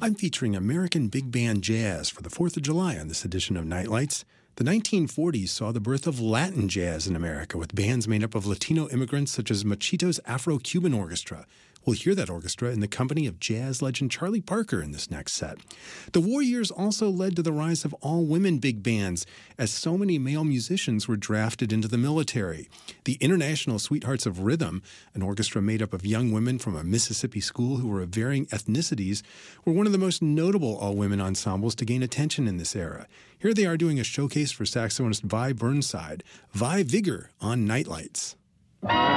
I'm featuring American big band jazz for the 4th of July on this edition of Nightlights. The 1940s saw the birth of Latin jazz in America with bands made up of Latino immigrants such as Machitos Afro-Cuban Orchestra. We'll hear that orchestra in the company of jazz legend Charlie Parker in this next set. The war years also led to the rise of all-women big bands, as so many male musicians were drafted into the military. The International Sweethearts of Rhythm, an orchestra made up of young women from a Mississippi school who were of varying ethnicities, were one of the most notable all-women ensembles to gain attention in this era. Here they are doing a showcase for saxophonist Vi Burnside. Vi Vigor on Nightlights.